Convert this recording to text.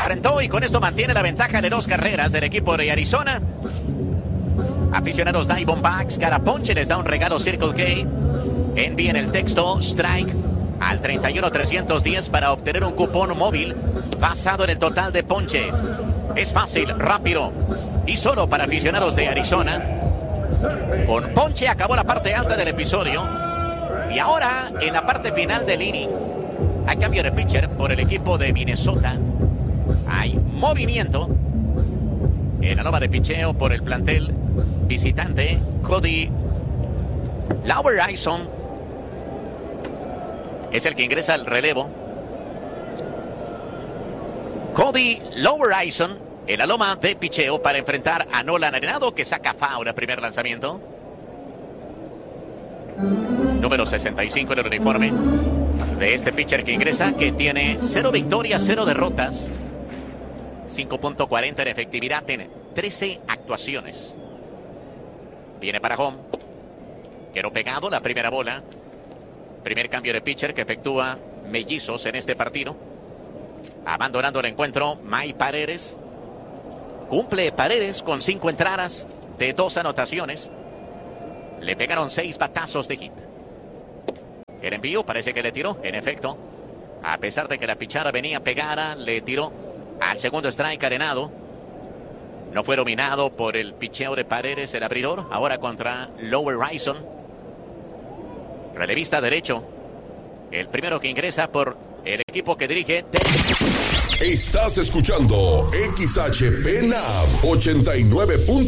enfrentó y con esto mantiene la ventaja de 2 carreras del equipo de Arizona. Aficionados Diamondbacks, cada ponche les da un regalo Circle K. Envíen el texto STRIKE al 31310 para obtener un cupón móvil basado en el total de ponches. Es fácil, rápido y solo para aficionados de Arizona. Con ponche acabó la parte alta del episodio y ahora en la parte final del inning, a cambio de pitcher por el equipo de Minnesota, hay movimiento en la loma de picheo por el plantel visitante. Cody Lowerison es el que ingresa al relevo. Cody Lowerison en la loma de picheo para enfrentar a Nolan Arenado, que saca foul al primer lanzamiento. Número 65 en el uniforme de este pitcher que ingresa, que tiene 0 victorias, 0 derrotas, 5.40 en efectividad en 13 actuaciones. Viene para home. Quiero pegado la primera bola. Primer cambio de pitcher que efectúa Mellizos en este partido. Abandonando el encuentro, Mike Paredes. Cumple Paredes con 5 entradas de 2 anotaciones. Le pegaron 6 batazos de hit. El envío parece que le tiró, en efecto. A pesar de que la pichada venía pegada, le tiró al segundo strike Arenado. No fue dominado por el picheo de Paredes, el abridor. Ahora contra Lowerison. Relevista derecho. El primero que ingresa por el equipo que dirige. Estás escuchando XHPNAP 89.